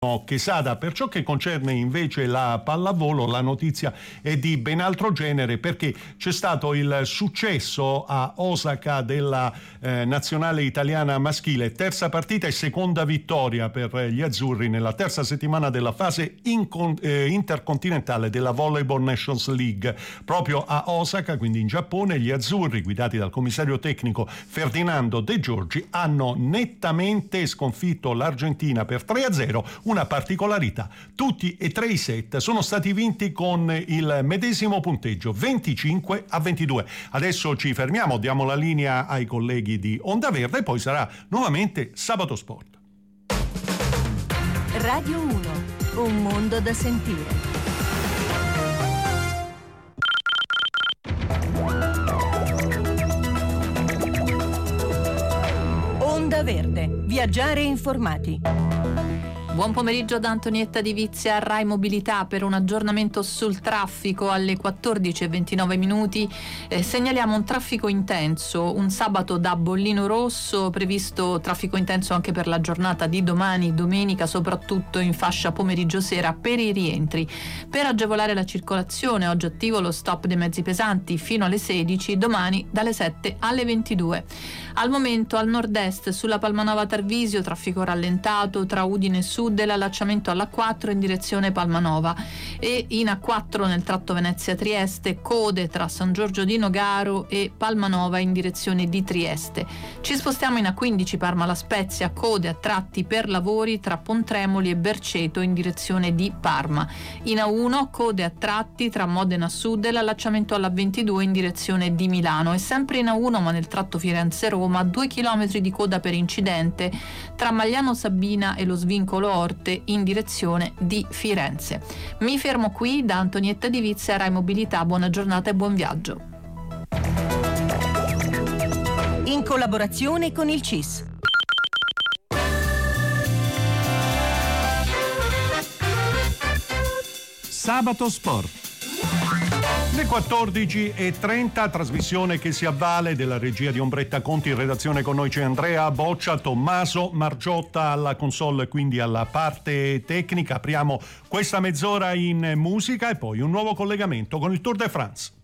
Quesada. Per ciò che concerne invece la pallavolo, la notizia è di ben altro genere, perché c'è stato il successo a Osaka della nazionale italiana maschile, terza partita e seconda vittoria per gli azzurri nella terza settimana della fase intercontinentale della Volleyball Nations League. Proprio a Osaka, quindi in Giappone, gli azzurri guidati dal commissario tecnico Ferdinando De Giorgi hanno nettamente sconfitto l'Argentina per 3-0. Una particolarità: tutti e tre i set sono stati vinti con il medesimo punteggio, 25-22. Adesso ci fermiamo, diamo la linea ai colleghi di Onda Verde e poi sarà nuovamente Sabato Sport. Radio 1, un mondo da sentire. Onda Verde, viaggiare informati. Buon pomeriggio da Antonietta Di Vizia, Rai Mobilità, per un aggiornamento sul traffico alle 14:29. Segnaliamo un traffico intenso, un sabato da bollino rosso, previsto traffico intenso anche per la giornata di domani, domenica, soprattutto in fascia pomeriggio-sera per i rientri. Per agevolare la circolazione, oggi attivo lo stop dei mezzi pesanti fino alle 16, domani dalle 7 alle 22. Al momento al nord-est sulla Palmanova Tarvisio traffico rallentato tra Udine e Sud e l'allacciamento alla 4 in direzione Palmanova, e in A4 nel tratto Venezia-Trieste code tra San Giorgio di Nogaro e Palmanova in direzione di Trieste. Ci spostiamo in A15 Parma-La Spezia, code a tratti per lavori tra Pontremoli e Berceto in direzione di Parma. In A1 code a tratti tra Modena Sud e l'allacciamento alla 22 in direzione di Milano, e sempre in A1 ma nel tratto Firenze-Roma 2 chilometri di coda per incidente tra Magliano Sabina e lo svincolo Orte in direzione di Firenze. Mi fermo qui, da Antonietta Di Vizia, Rai Mobilità. Buona giornata e buon viaggio. In collaborazione con il CIS. Sabato Sport. Le 14:30, trasmissione che si avvale della regia di Ombretta Conti. In redazione con noi c'è Andrea Boccia, Tommaso Margiotta alla console, quindi alla parte tecnica. Apriamo questa mezz'ora in musica e poi un nuovo collegamento con il Tour de France.